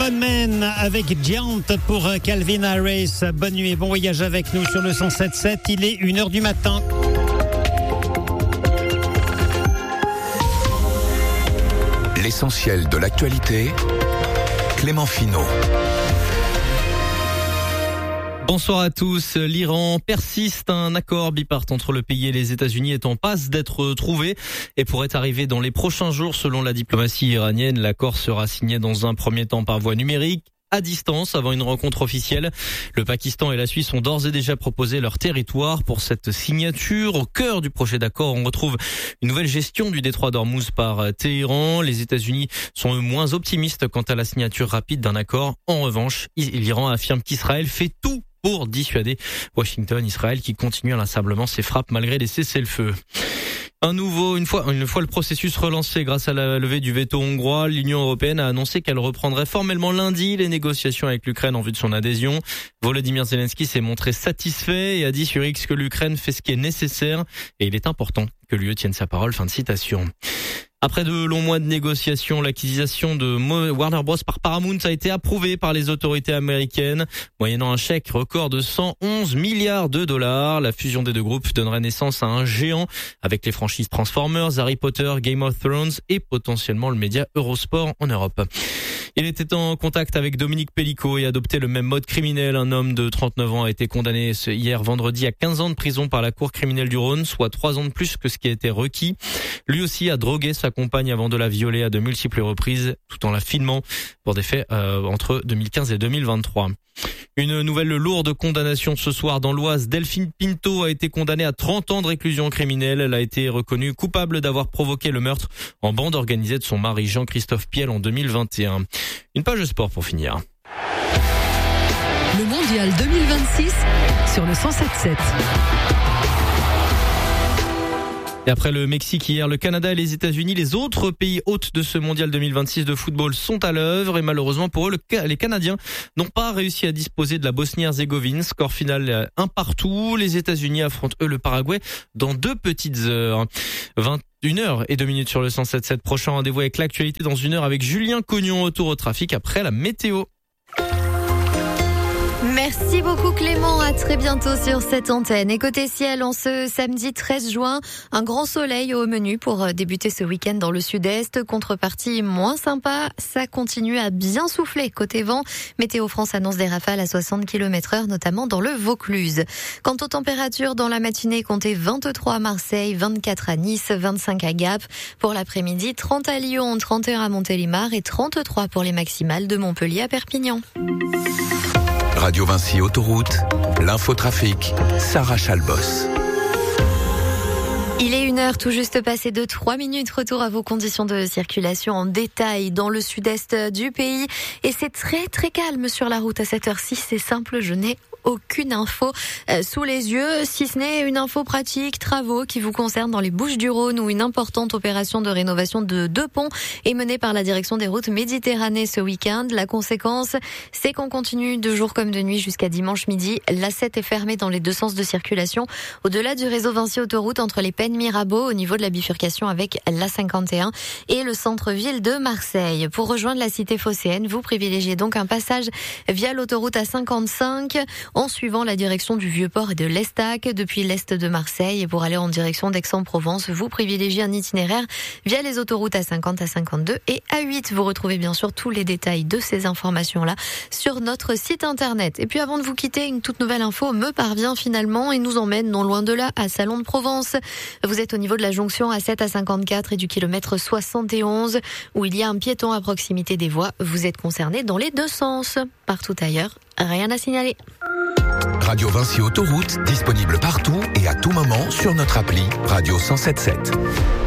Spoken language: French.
One Man avec Giant pour Calvin Harris. Bonne nuit et bon voyage avec nous sur le 107.7. Il est 1h du matin. L'essentiel de l'actualité, Clément Finot. Bonsoir à tous. L'Iran persiste. Un accord bipartite entre le pays et les États-Unis est en passe d'être trouvé et pourrait arriver dans les prochains jours. Selon la diplomatie iranienne, l'accord sera signé dans un premier temps par voie numérique, à distance, avant une rencontre officielle. Le Pakistan et la Suisse ont d'ores et déjà proposé leur territoire pour cette signature. Au cœur du projet d'accord, on retrouve une nouvelle gestion du détroit d'Ormuz par Téhéran. Les États-Unis sont moins optimistes quant à la signature rapide d'un accord. En revanche, l'Iran affirme qu'Israël fait tout pour dissuader Washington. Israël qui continue inlassablement ses frappes malgré les cessez-le-feu. Une fois le processus relancé grâce à la levée du veto hongrois, l'Union européenne a annoncé qu'elle reprendrait formellement lundi les négociations avec l'Ukraine en vue de son adhésion. Volodymyr Zelensky s'est montré satisfait et a dit sur X que l'Ukraine fait ce qui est nécessaire et il est important que l'UE tienne sa parole. Fin de citation. Après de longs mois de négociations, l'acquisition de Warner Bros par Paramount a été approuvée par les autorités américaines, moyennant un chèque record de 111 milliards de dollars. La fusion des deux groupes donnerait naissance à un géant avec les franchises Transformers, Harry Potter, Game of Thrones et potentiellement le média Eurosport en Europe. Il était en contact avec Dominique Pellicot et adopté le même mode criminel. Un homme de 39 ans a été condamné hier vendredi à 15 ans de prison par la cour criminelle du Rhône, soit 3 ans de plus que ce qui a été requis. Lui aussi a drogué sa compagne avant de la violer à de multiples reprises, tout en la filmant pour des faits entre 2015 et 2023. Une nouvelle lourde condamnation ce soir dans l'Oise. Delphine Pinto a été condamnée à 30 ans de réclusion criminelle. Elle a été reconnue coupable d'avoir provoqué le meurtre en bande organisée de son mari Jean-Christophe Piel en 2021. Une page de sport pour finir. Le Mondial 2026 sur le 107.7. Et après le Mexique hier, le Canada et les États-Unis, les autres pays hôtes de ce mondial 2026 de football sont à l'œuvre et malheureusement pour eux, les Canadiens n'ont pas réussi à disposer de la Bosnie-Herzégovine. Score final 1-1. Les États-Unis affrontent eux le Paraguay dans 2 petites heures. 21h02 sur le 107.7. Prochain rendez-vous avec l'actualité dans 1 heure avec Julien Cognon. Retour au trafic après la météo. Merci beaucoup Clément, à très bientôt sur cette antenne. Et côté ciel, en ce samedi 13 juin, un grand soleil au menu pour débuter ce week-end dans le sud-est. Contrepartie moins sympa, ça continue à bien souffler côté vent. Météo France annonce des rafales à 60 km/h, notamment dans le Vaucluse. Quant aux températures, dans la matinée, comptez 23 à Marseille, 24 à Nice, 25 à Gap. Pour l'après-midi, 30 à Lyon, 31 à Montélimar et 33 pour les maximales de Montpellier à Perpignan. Radio Vinci Autoroute, l'infotrafic, Sarah Chalbos. Il est 1h tout juste passé de 3 minutes. Retour à vos conditions de circulation en détail dans le sud-est du pays. Et c'est très très calme sur la route à cette heure-ci. C'est simple, je n'ai aucune info sous les yeux, si ce n'est une info pratique, travaux qui vous concernent dans les Bouches-du-Rhône où une importante opération de rénovation de 2 ponts est menée par la direction des routes Méditerranée ce week-end. La conséquence, c'est qu'on continue de jour comme de nuit jusqu'à dimanche midi. L'A7 est fermée dans les 2 sens de circulation au-delà du réseau Vinci Autoroute entre les Pennes Mirabeau au niveau de la bifurcation avec l'A51 et le centre-ville de Marseille. Pour rejoindre la cité phocéenne, vous privilégiez donc un passage via l'autoroute A55 en suivant la direction du Vieux-Port et de l'Estac depuis l'est de Marseille. Et pour aller en direction d'Aix-en-Provence, vous privilégiez un itinéraire via les autoroutes A50, A52 et A8. Vous retrouvez bien sûr tous les détails de ces informations-là sur notre site internet. Et puis avant de vous quitter, une toute nouvelle info me parvient finalement et nous emmène non loin de là à Salon de Provence. Vous êtes au niveau de la jonction A7 à 54 et du kilomètre 71 où il y a un piéton à proximité des voies. Vous êtes concerné dans les 2 sens. Partout ailleurs, rien à signaler. Radio Vinci Autoroute, disponible partout et à tout moment sur notre appli Radio 107.7.